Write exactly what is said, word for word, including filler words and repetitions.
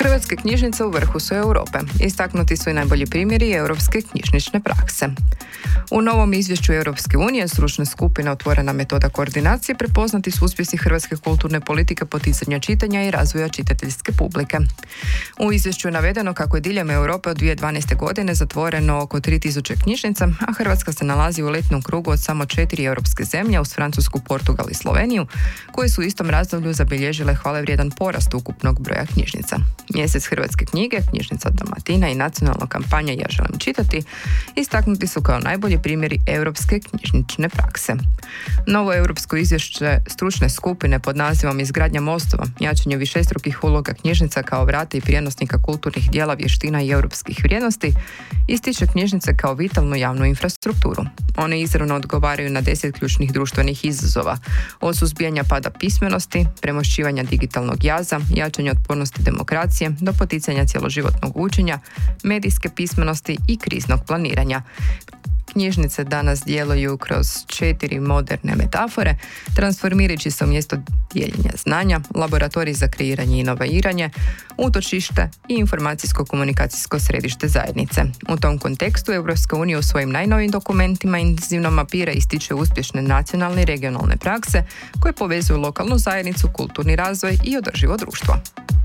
Hrvatske knjižnice u vrhu su Europe. Istaknuti su i najbolji primjeri europske knjižnične prakse. U novom izvješću Europske unije stručne skupine Otvorena metoda koordinacije prepoznati su uspjesi hrvatske kulturne politike poticanja čitanja i razvoja čitateljske publike. U izvješću je navedeno kako je diljem Europe od dvije tisuće dvanaeste. godine zatvoreno oko tri tisuće knjižnica, a Hrvatska se nalazi u letnom krugu od samo četiri europske zemlje uz Francusku, Portugal i Sloveniju, koje su u istom razdoblju zabilježile hvalevrijedan porast ukupnog broja knjižnica. Mjesec hrvatske knjige, knjižnica Dalmatina i nacionalna kampanja Ja želim čitati istaknuti su kao najbolji primjeri europske knjižnične prakse. Novo europsko izvješće stručne skupine pod nazivom Izgradnja mostova, jačanje višestrukih uloga knjižnica kao vrata i prijenosnika kulturnih dijela, vještina i europskih vrijednosti, ističe knjižnice kao vitalnu javnu infrastrukturu. One izravno odgovaraju na deset ključnih društvenih izazova, od suzbijanja pada pismenosti, premošćivanja digitalnog jaza, jačanja otpornosti demokracije, do poticanja cjeloživotnog učenja, medijske pismenosti i kriznog planiranja. Knjižnice danas djeluju kroz četiri moderne metafore, transformirajući se umjesto dijeljenja znanja, laboratorij za kreiranje i inoviranje, utočište i informacijsko-komunikacijsko središte zajednice. U tom kontekstu Europska unija u svojim najnovijim dokumentima intenzivno mapira i ističe uspješne nacionalne i regionalne prakse koje povezuju lokalnu zajednicu, kulturni razvoj i održivo društvo.